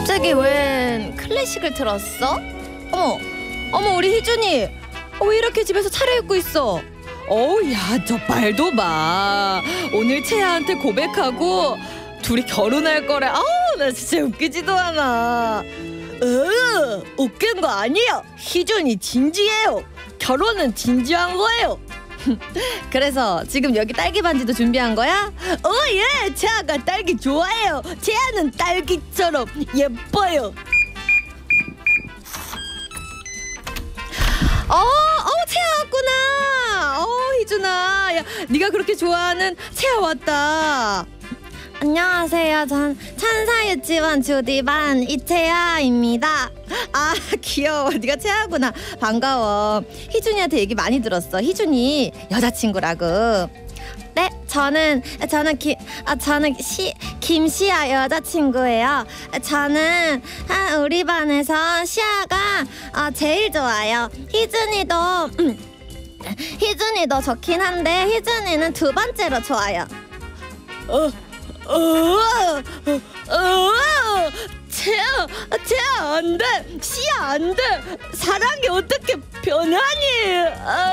갑자기 웬 클래식을 틀었어? 어머 우리 희준이 왜 이렇게 집에서 차려입고 있어? 야, 저 말도 봐. 오늘 채아한테 고백하고 둘이 결혼할 거래. 나 진짜 웃기지도 않아. 웃긴 거 아니에요. 희준이 진지해요. 결혼은 진지한 거예요. 그래서 지금 여기 딸기 반지도 준비한 거야? 예, 채아가 딸기 좋아해요. 채아는 딸기처럼 예뻐요. 채아 왔구나. 희준아, 야, 네가 그렇게 좋아하는 채아 왔다. 안녕하세요. 전 천사 유치원 주디반 이채아입니다. 귀여워. 네가 채아구나. 반가워. 희준이한테 얘기 많이 들었어. 희준이 여자친구라고. 네, 저는 김시아 여자친구예요. 저는 우리 반에서 시아가 제일 좋아요. 희준이도 좋긴 한데 희준이는 두 번째로 좋아요. 채아 안 돼. 시아 안 돼. 사랑이 어떻게 변하니?